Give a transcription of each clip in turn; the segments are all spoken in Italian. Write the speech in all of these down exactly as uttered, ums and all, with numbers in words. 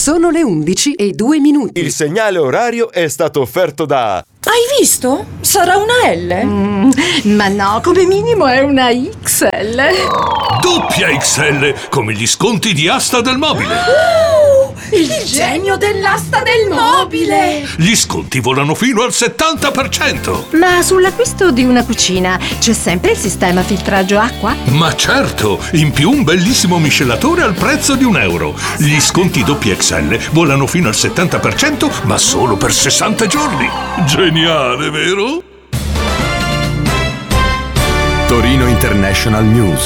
Sono le undici e due minuti. Il segnale orario è stato offerto da... Hai visto? Sarà una L? Mm, ma no, come minimo è una X L. Doppia X L, come gli sconti di Asta del Mobile. Uh, il, il genio dell'asta del mobile. Gli sconti volano fino al settanta per cento. Ma sull'acquisto di una cucina c'è sempre il sistema filtraggio acqua? Ma certo, in più un bellissimo miscelatore al prezzo di un euro. Gli sconti doppia X L volano fino al settanta per cento, ma solo per sessanta giorni. Geniale, vero? Torino International News.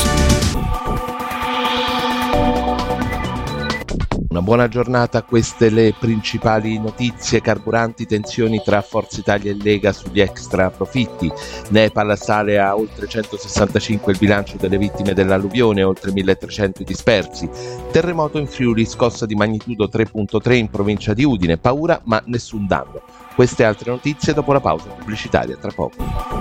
Una buona giornata, queste le principali notizie. Carburanti, tensioni tra Forza Italia e Lega sugli extra profitti. Nepal sale a oltre centosessantacinque il bilancio delle vittime dell'alluvione, oltre milletrecento i dispersi. Terremoto in Friuli, scossa di magnitudo tre virgola tre in provincia di Udine, paura ma nessun danno. Queste e altre notizie dopo la pausa pubblicitaria, tra poco.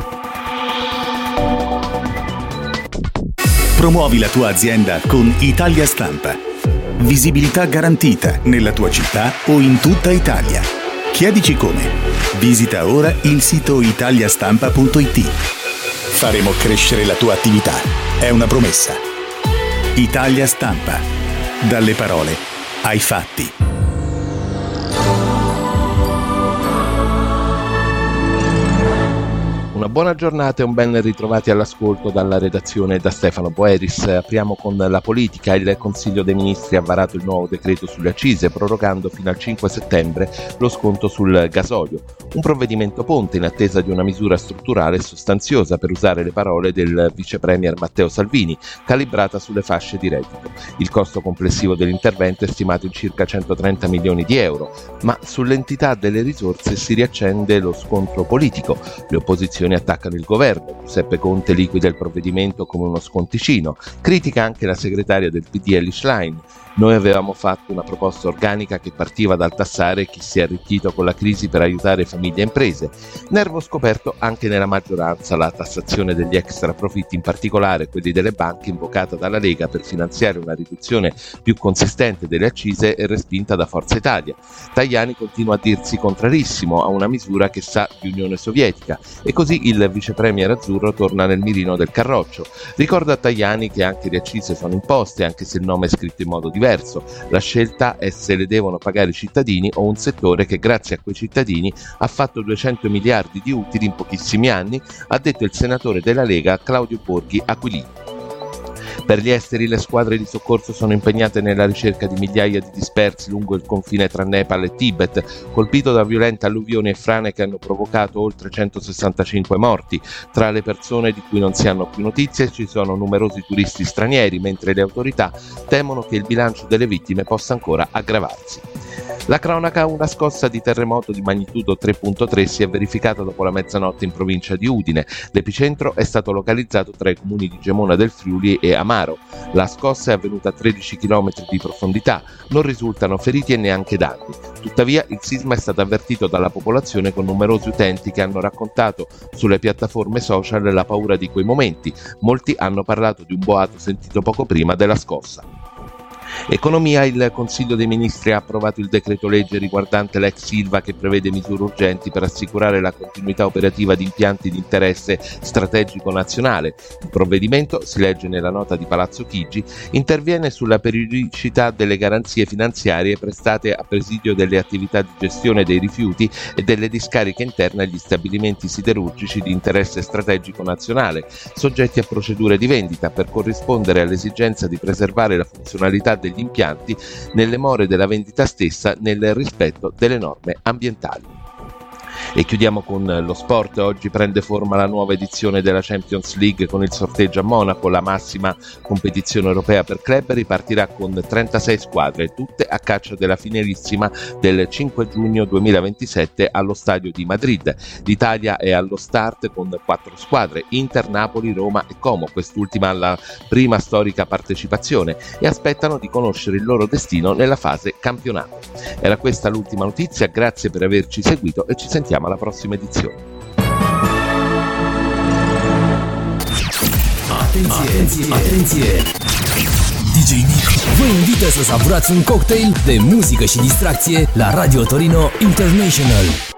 Promuovi la tua azienda con Italia Stampa. Visibilità garantita nella tua città o in tutta Italia. Chiedici come. Visita ora il sito italiastampa punto it. Faremo crescere la tua attività. È una promessa. Italia Stampa. Dalle parole ai fatti. Una buona giornata e un ben ritrovati all'ascolto dalla redazione da Stefano Boeris. Apriamo con la politica. Il Consiglio dei Ministri ha varato il nuovo decreto sulle accise, prorogando fino al cinque settembre lo sconto sul gasolio. Un provvedimento ponte in attesa di una misura strutturale e sostanziosa, per usare le parole del vice premier Matteo Salvini, calibrata sulle fasce di reddito. Il costo complessivo dell'intervento è stimato in circa centotrenta milioni di euro, ma sull'entità delle risorse si riaccende lo scontro politico. Le opposizioni attaccano il governo. Giuseppe Conte liquida il provvedimento come uno sconticino. Critica anche la segretaria del P D Elly Schlein. Noi avevamo fatto una proposta organica che partiva dal tassare chi si è arricchito con la crisi per aiutare famiglie e imprese. Nervo scoperto anche nella maggioranza. La tassazione degli extra profitti, in particolare quelli delle banche, invocata dalla Lega per finanziare una riduzione più consistente delle accise, è respinta da Forza Italia. Tajani continua a dirsi contrarissimo a una misura che sa di Unione Sovietica, e così il vice premier azzurro torna nel mirino del carroccio. Ricorda a Tajani che anche le accise sono imposte, anche se il nome è scritto in modo diverso. La scelta è se le devono pagare i cittadini o un settore che grazie a quei cittadini ha fatto duecento miliardi di utili in pochissimi anni, ha detto il senatore della Lega Claudio Borghi Aquilini. Per gli esteri, le squadre di soccorso sono impegnate nella ricerca di migliaia di dispersi lungo il confine tra Nepal e Tibet, colpito da violente alluvioni e frane che hanno provocato oltre centosessantacinque morti. Tra le persone di cui non si hanno più notizie ci sono numerosi turisti stranieri, mentre le autorità temono che il bilancio delle vittime possa ancora aggravarsi. La cronaca: una scossa di terremoto di magnitudo tre virgola tre si è verificata dopo la mezzanotte in provincia di Udine. L'epicentro è stato localizzato tra i comuni di Gemona del Friuli e Amaro. La scossa è avvenuta a tredici chilometri di profondità, non risultano feriti e neanche danni. Tuttavia il sisma è stato avvertito dalla popolazione, con numerosi utenti che hanno raccontato sulle piattaforme social la paura di quei momenti. Molti hanno parlato di un boato sentito poco prima della scossa. Economia: il Consiglio dei Ministri ha approvato il decreto legge riguardante l'ex Ilva, che prevede misure urgenti per assicurare la continuità operativa di impianti di interesse strategico nazionale. Il provvedimento, si legge nella nota di Palazzo Chigi, interviene sulla periodicità delle garanzie finanziarie prestate a presidio delle attività di gestione dei rifiuti e delle discariche interne agli stabilimenti siderurgici di interesse strategico nazionale, soggetti a procedure di vendita, per corrispondere all'esigenza di preservare la funzionalità degli impianti nelle more della vendita stessa, nel rispetto delle norme ambientali. E chiudiamo con lo sport. Oggi prende forma la nuova edizione della Champions League con il sorteggio a Monaco. La massima competizione europea per club ripartirà con trentasei squadre, tutte a caccia della finalissima del cinque giugno duemilaventisette allo stadio di Madrid. L'Italia è allo start con quattro squadre: Inter, Napoli, Roma e Como, quest'ultima alla prima storica partecipazione, e aspettano di conoscere il loro destino nella fase campionato. Era questa l'ultima notizia, grazie per averci seguito e ci sentiamo alla prossima edizione. Attenzione, attenzione. D J Nick vă invită să savurați un cocktail de muzică și distracție la Radio Torino International.